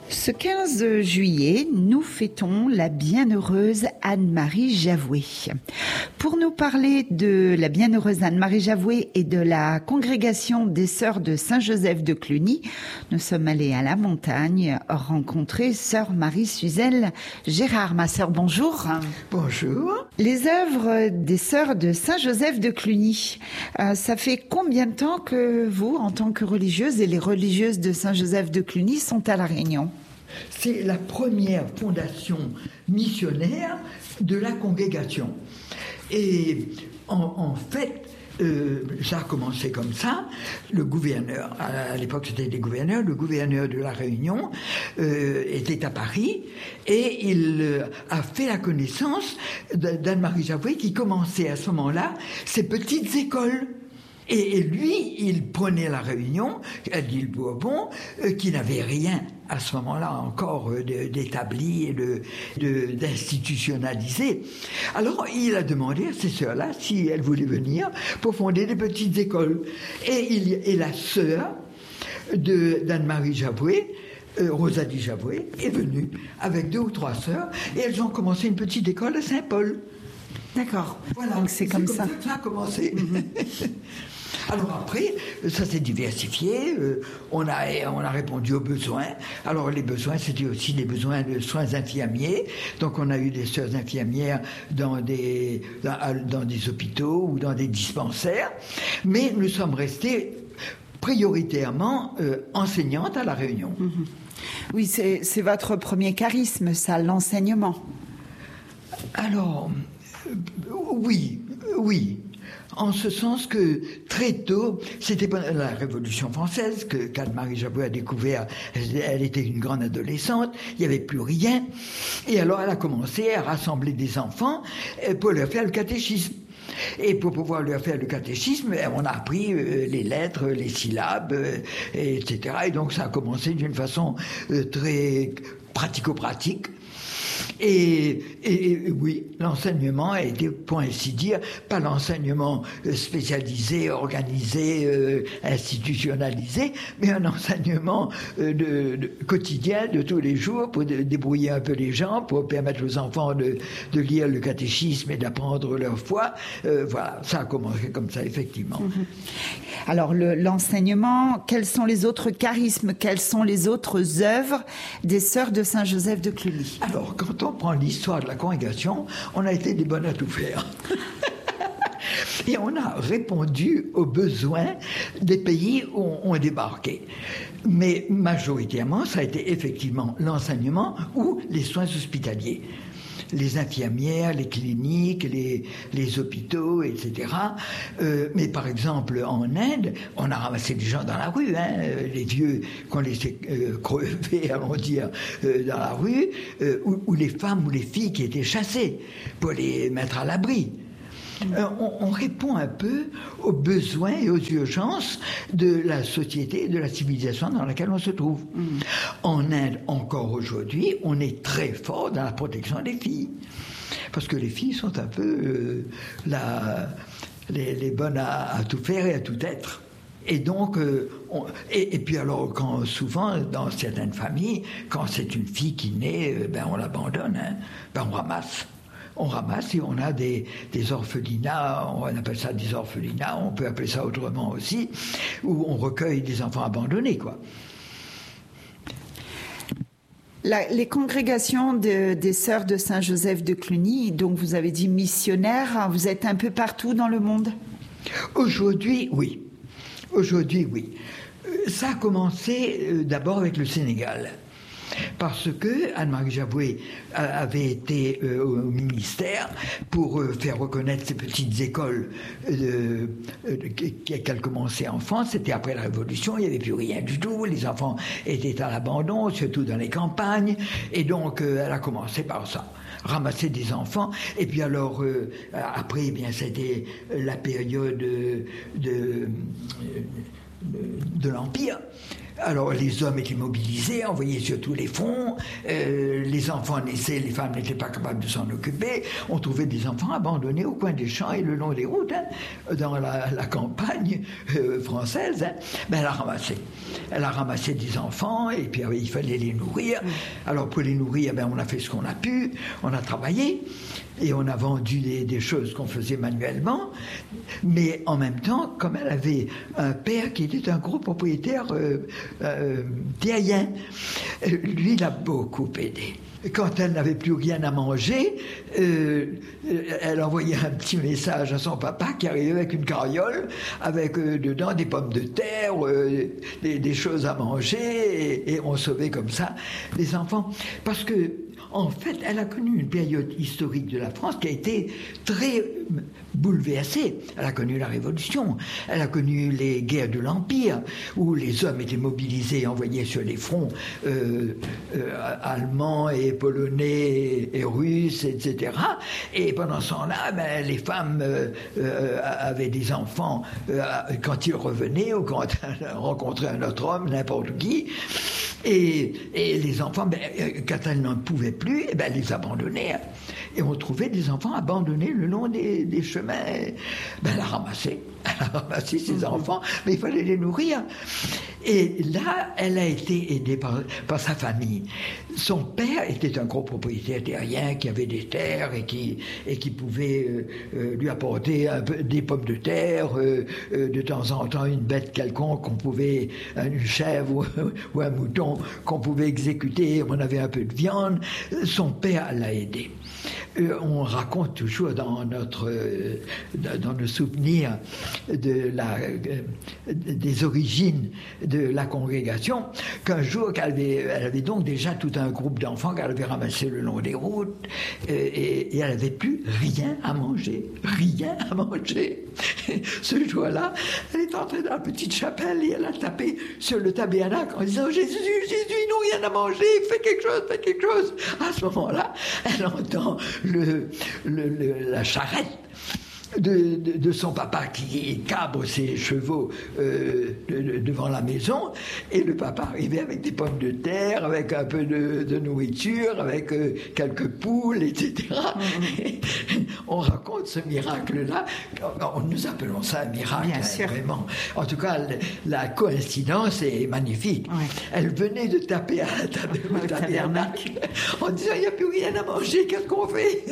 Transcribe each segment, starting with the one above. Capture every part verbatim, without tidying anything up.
Ce quinze juillet, nous fêtons la bienheureuse Anne-Marie Javoué. Pour nous parler de la bienheureuse Anne-Marie Javoué et de la congrégation des Sœurs de Saint-Joseph de Cluny, nous sommes allés à la montagne rencontrer Sœur Marie-Suzelle Gérard. Ma sœur, bonjour. Bonjour. Les œuvres des Sœurs de Saint-Joseph de Cluny, euh, ça fait combien de temps que vous, en tant que religieuse, et les religieuses de Saint-Joseph de Cluny sont à La Réunion ? C'est la première fondation missionnaire de la congrégation. Et en, en fait, euh, ça a commencé comme ça. Le gouverneur, à l'époque c'était des gouverneurs, le gouverneur de la Réunion euh, était à Paris et il euh, a fait la connaissance d'Anne-Marie Javoué qui commençait à ce moment-là ses petites écoles. Et, et lui, il prenait la Réunion, à l'île Bourbon, euh, qui n'avait rien à ce moment-là encore euh, de, d'établi et de, de, d'institutionnalisé. Alors, il a demandé à ces sœurs-là si elles voulaient venir pour fonder des petites écoles. Et, il, et la sœur de, d'Anne-Marie Javoué, euh, Rosalie Javoué, est venue avec deux ou trois sœurs, et elles ont commencé une petite école à Saint-Paul. D'accord. Voilà, donc c'est, c'est comme, comme ça. ça que ça a commencé. Mm-hmm. Alors après, ça s'est diversifié, euh, on, a, on a répondu aux besoins. Alors les besoins, c'était aussi des besoins de soins infirmiers. Donc on a eu des sœurs infirmières dans des, dans, dans des hôpitaux ou dans des dispensaires. Mais nous sommes restés prioritairement euh, enseignantes à La Réunion. Mm-hmm. Oui, c'est, c'est votre premier charisme, ça, l'enseignement. Alors, euh, oui, oui. En ce sens que très tôt, c'était la Révolution française que qu'Anne-Marie Javoué a découvert. Elle, elle était une grande adolescente, il n'y avait plus rien. Et alors elle a commencé à rassembler des enfants pour leur faire le catéchisme. Et pour pouvoir leur faire le catéchisme, on a appris euh, les lettres, les syllabes, euh, et cetera. Et donc ça a commencé d'une façon euh, très pratico-pratique. Et, et, et oui, l'enseignement a été, pour ainsi dire, pas l'enseignement spécialisé, organisé, euh, institutionnalisé, mais un enseignement euh, de, de, quotidien, de tous les jours, pour de, débrouiller un peu les gens, pour permettre aux enfants de, de lire le catéchisme et d'apprendre leur foi. Euh, voilà, ça a commencé comme ça, effectivement. Mm-hmm. Alors, le, l'enseignement, quels sont les autres charismes, quelles sont les autres œuvres des Sœurs de Saint-Joseph de Cluny ? Alors, quand on prend l'histoire de la congrégation, on a été des bonnes à tout faire. Et on a répondu aux besoins des pays où on débarquait. Mais majoritairement, ça a été effectivement l'enseignement ou les soins hospitaliers. Les infirmières, les cliniques, les, les hôpitaux, et cetera. Euh, mais par exemple, en Inde, on a ramassé des gens dans la rue, hein, les vieux qu'on laissait euh, crever, allons dire, euh, dans la rue, euh, ou, ou les femmes ou les filles qui étaient chassées pour les mettre à l'abri. Euh, on, on répond un peu aux besoins et aux urgences de la société et de la civilisation dans laquelle on se trouve. Mmh. En Inde, encore aujourd'hui, on est très fort dans la protection des filles. Parce que les filles sont un peu euh, la, les, les bonnes à, à tout faire et à tout être. Et donc, euh, on, et, et puis alors, quand souvent, dans certaines familles, quand c'est une fille qui naît, euh, ben on l'abandonne, hein, ben on ramasse. On ramasse et on a des, des orphelinats, on appelle ça des orphelinats, on peut appeler ça autrement aussi, où on recueille des enfants abandonnés, quoi. La, les congrégations de, des Sœurs de Saint-Joseph de Cluny, donc vous avez dit missionnaires, vous êtes un peu partout dans le monde ? Aujourd'hui, oui. Aujourd'hui, oui. Ça a commencé d'abord avec le Sénégal. Parce que Anne-Marie Javoué avait été euh, au ministère pour euh, faire reconnaître ces petites écoles euh, euh, qu'elle commençait en France. C'était après la Révolution, il n'y avait plus rien du tout, les enfants étaient à l'abandon, surtout dans les campagnes, et donc euh, elle a commencé par ça. Ramasser des enfants, et puis alors euh, après, eh bien, c'était la période de, de, de, de l'Empire. Alors les hommes étaient mobilisés, envoyés sur tous les fronts, euh, les enfants naissaient, les femmes n'étaient pas capables de s'en occuper, on trouvait des enfants abandonnés au coin des champs et le long des routes, hein, dans la, la campagne euh, française. Hein. Ben, elle a ramassé. Elle a ramassé des enfants et puis il fallait les nourrir. Alors pour les nourrir, ben, on a fait ce qu'on a pu, on a travaillé. Et on a vendu des, des choses qu'on faisait manuellement, mais en même temps, comme elle avait un père qui était un gros propriétaire euh, euh, terrien, lui, il a beaucoup aidé. Quand elle n'avait plus rien à manger, euh, elle envoyait un petit message à son papa qui arrivait avec une carriole, avec euh, dedans des pommes de terre, euh, des, des choses à manger, et, et on sauvait comme ça les enfants. Parce que en fait, elle a connu une période historique de la France qui a été très bouleversée. Elle a connu la Révolution, elle a connu les guerres de l'Empire, où les hommes étaient mobilisés et envoyés sur les fronts euh, euh, allemands et polonais et russes, et cetera. Et pendant ce temps-là, ben, les femmes euh, euh, avaient des enfants euh, quand ils revenaient ou quand elles rencontraient un autre homme, n'importe qui. Et, et les enfants, ben, quand elles n'en pouvaient plus, eh ben, elles les abandonnaient. Et on trouvait des enfants abandonnés le long des, des chemins. Ben, elle a ramassé. Elle a ramassé ses mmh. enfants, mais il fallait les nourrir. Et là, elle a été aidée par, par sa famille. Son père était un gros propriétaire terrien qui avait des terres et qui, et qui pouvait euh, euh, lui apporter un peu, des pommes de terre, euh, euh, de temps en temps une bête quelconque qu'on pouvait, une chèvre ou, ou un mouton qu'on pouvait exécuter. On avait un peu de viande. Son père l'a aidé. Euh, on raconte toujours dans notre euh, dans nos souvenirs de la euh, des origines de la congrégation qu'un jour qu'elle avait, elle avait donc déjà tout un groupe d'enfants qu'elle avait ramassé le long des routes euh, et, et elle n'avait plus rien à manger, rien à manger. Ce jour-là, elle est entrée dans la petite chapelle et elle a tapé sur le tabernacle en disant Jésus, Jésus, ils n'ont rien à manger, fais quelque chose, fais quelque chose. À ce moment-là, elle entend le, le, le, la charrette de, de, de son papa qui cabre ses chevaux euh, de, de, devant la maison, et le papa arrivait avec des pommes de terre, avec un peu de, de nourriture, avec euh, quelques poules, et cetera. Mm-hmm. On raconte ce miracle-là. Nous appelons ça un miracle, hein, vraiment. En tout cas, la coïncidence est magnifique. Ouais. Elle venait de taper à la table au tabernacle en disant il n'y a plus rien à manger, qu'est-ce qu'on fait?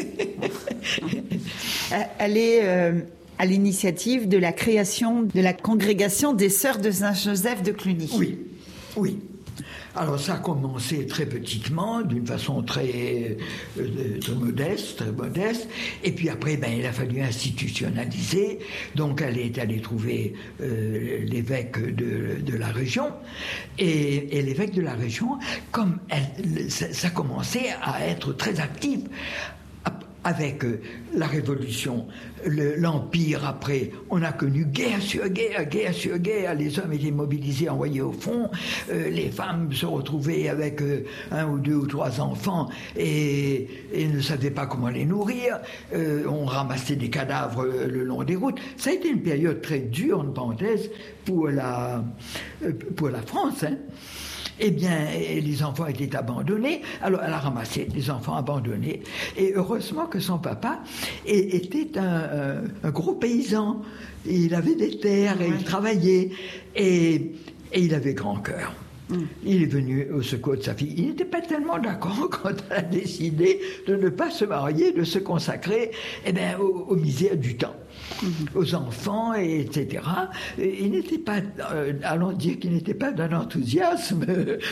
Elle est euh, à l'initiative de la création de la congrégation des Sœurs de Saint-Joseph de Cluny. Oui, oui. Alors ça a commencé très petitement, d'une façon très, euh, très modeste, très modeste, et puis après, ben, il a fallu institutionnaliser. Donc elle est allée trouver euh, l'évêque de, de la région, et, et l'évêque de la région, comme elle, ça, ça commençait à être très actif. Avec euh, la Révolution, le, l'Empire après, on a connu guerre sur guerre, guerre sur guerre, les hommes étaient mobilisés, envoyés au front, euh, les femmes se retrouvaient avec euh, un ou deux ou trois enfants et, et ne savaient pas comment les nourrir, euh, on ramassait des cadavres euh, le long des routes. Ça a été une période très dure, en parenthèse, pour la, euh, pour la France, hein. Eh bien, les enfants étaient abandonnés. Alors, elle a ramassé des enfants abandonnés. Et heureusement que son papa était un, un gros paysan. Il avait des terres et ouais. il travaillait. Et, et il avait grand cœur. Mm. Il est venu au secours de sa fille. Il n'était pas tellement d'accord quand elle a décidé de ne pas se marier, de se consacrer eh bien, aux, aux misères du temps. Mm-hmm. Aux enfants, et etc. Et il n'était pas, euh, allons dire qu'il n'était pas d'un enthousiasme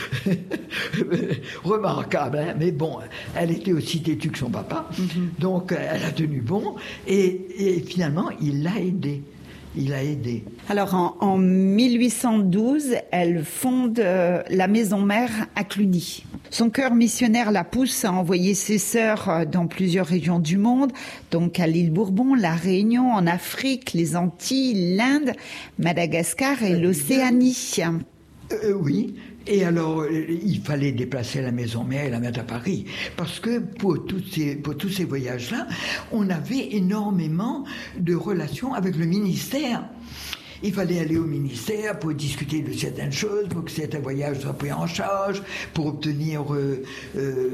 remarquable, hein, mais bon, elle était aussi têtue que son papa, mm-hmm. donc elle a tenu bon, et, et finalement, il l'a aidée. Il a aidé. Alors, en, en mille huit cent douze, elle fonde euh, la maison mère à Cluny. Son cœur missionnaire la pousse à envoyer ses sœurs dans plusieurs régions du monde, donc à l'île Bourbon, la Réunion, en Afrique, les Antilles, l'Inde, Madagascar et euh, l'Océanie. Euh, oui. Et alors, il fallait déplacer la maison mère et la mettre à Paris. Parce que pour, toutes ces, pour tous ces voyages-là, on avait énormément de relations avec le ministère. il fallait aller au ministère pour discuter de certaines choses, pour que certains voyages soient pris en charge, pour obtenir euh, euh,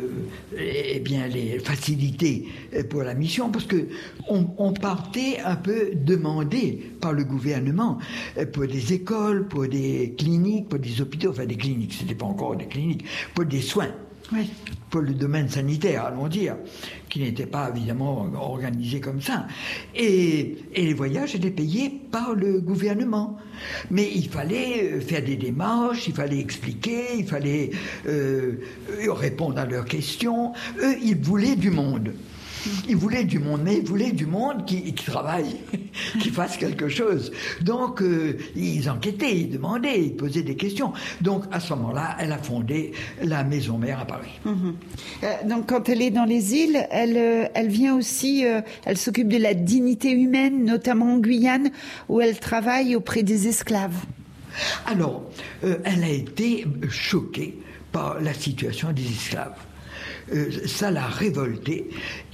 eh bien, les facilités pour la mission, parce que on, on partait un peu demandé par le gouvernement pour des écoles, pour des cliniques, pour des hôpitaux, enfin des cliniques, c'était pas encore des cliniques, pour des soins. Oui. Pour le domaine sanitaire, allons dire, qui n'était pas évidemment organisé comme ça. Et, et les voyages étaient payés par le gouvernement. Mais il fallait faire des démarches, il fallait expliquer, il fallait euh, répondre à leurs questions. Eux, ils voulaient du monde. Ils voulaient du monde, mais ils voulaient du monde qui, qui travaille, qui fasse quelque chose. Donc, euh, ils enquêtaient, ils demandaient, ils posaient des questions. Donc, à ce moment-là, elle a fondé la Maison Mère à Paris. Mmh. Euh, donc, quand elle est dans les îles, elle, euh, elle vient aussi, euh, elle s'occupe de la dignité humaine, notamment en Guyane, où elle travaille auprès des esclaves. Alors, euh, elle a été choquée par la situation des esclaves. Euh, ça l'a révoltée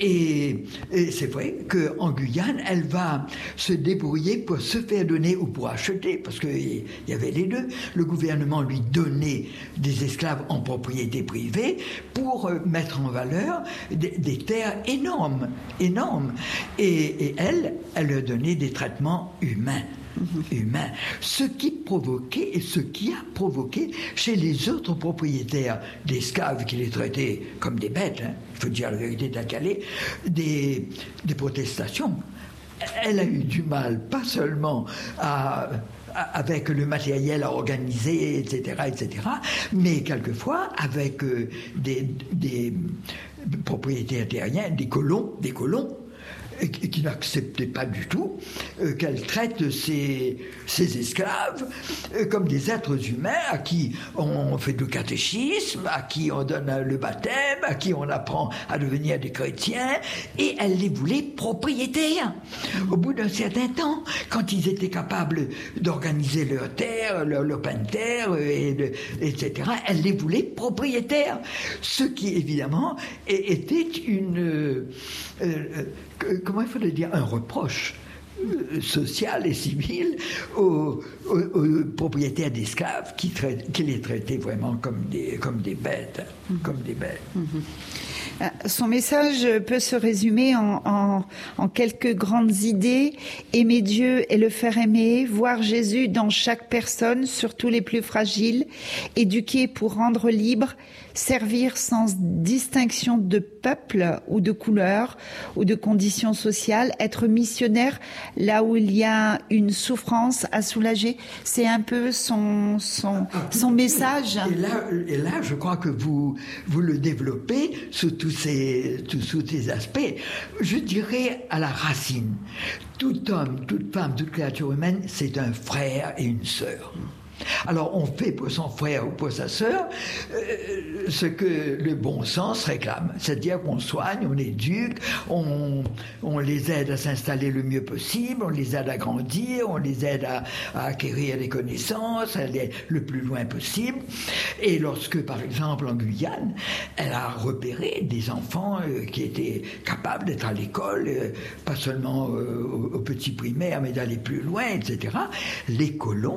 et, et c'est vrai qu'en Guyane elle va se débrouiller pour se faire donner ou pour acheter, parce qu'il y avait les deux. Le gouvernement lui donnait des esclaves en propriété privée pour euh, mettre en valeur des, des terres énormes, énormes et, et elle, elle leur donnait des traitements humains. humain, ce qui provoquait et ce qui a provoqué chez les autres propriétaires d'esclaves qui les traitaient comme des bêtes, hein, il faut dire la vérité telle qu'elle est, des, des protestations. Elle a eu du mal, pas seulement à, à, avec le matériel à organiser, et cetera, et cetera, mais quelquefois avec euh, des, des propriétaires terriens, des colons, des colons, et qui n'acceptait pas du tout euh, qu'elle traite ses, ses esclaves euh, comme des êtres humains à qui on fait du catéchisme, à qui on donne le baptême, à qui on apprend à devenir des chrétiens, et elle les voulait propriétaires. Au bout d'un certain temps, quand ils étaient capables d'organiser leur terre, leur, leur pain de terre, et de, et cetera, elle les voulait propriétaires. Ce qui, évidemment, était une... Euh, euh, comment il faudrait dire, un reproche social et civil aux, aux, aux propriétaires d'esclaves qui, traitent, qui les traitaient vraiment comme des, comme des bêtes, mmh. comme des bêtes. Mmh. Son message peut se résumer en, en, en quelques grandes idées. Aimer Dieu et le faire aimer, voir Jésus dans chaque personne, surtout les plus fragiles, éduquer pour rendre libre, servir sans distinction de peuple ou de couleur ou de conditions sociales, être missionnaire là où il y a une souffrance à soulager. C'est un peu son, son, son message. Et là, et là, je crois que vous, vous le développez sous tous ces, tous, sous ces aspects. Je dirais à la racine, tout homme, toute femme, toute créature humaine, c'est un frère et une sœur. Alors on fait pour son frère ou pour sa sœur euh, ce que le bon sens réclame, c'est-à-dire qu'on soigne, on éduque, on, on les aide à s'installer le mieux possible, on les aide à grandir, on les aide à, à acquérir des connaissances, à aller le plus loin possible. Et lorsque, par exemple, en Guyane, elle a repéré des enfants euh, qui étaient capables d'être à l'école, euh, pas seulement euh, au, au petit primaire, mais d'aller plus loin, et cetera, les colons